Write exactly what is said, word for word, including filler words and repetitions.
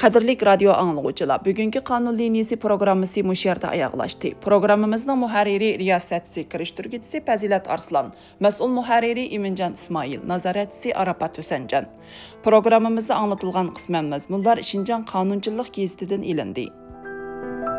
Qadirlik radio anlıqçılar, bugünkü qanun liniyası programmasi muş yerdə ayaqlaşdı. Programımızın muharriri riyasətçisi, kirişdirgücüsü Pəzilət Arslan, məsul muharriri İmincan İsmail, nazarətçisi Arapat Hösəncan. Programımızda anlatılğan qismən məzmunlar Şinjan Qanunçılıq Gazetidən ilindi.